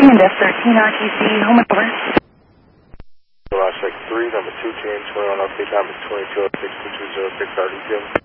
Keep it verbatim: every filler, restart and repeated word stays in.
C and F thirteen R T C, home and over. Last check three, number two, James, twenty-one, okay, time is twenty-two oh six, two two zero six, R D Q.